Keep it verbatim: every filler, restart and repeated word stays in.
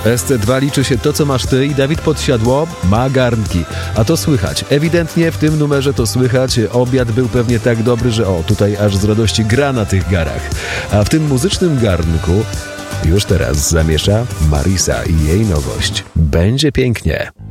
W S C dwa liczy się to, co masz ty i Dawid Podsiadło ma garnki. A to słychać. Ewidentnie w tym numerze to słychać. Obiad był pewnie tak dobry, że o, tutaj aż z radości gra na tych garach. A w tym muzycznym garnku już teraz zamiesza Marisa i jej nowość. Będzie pięknie.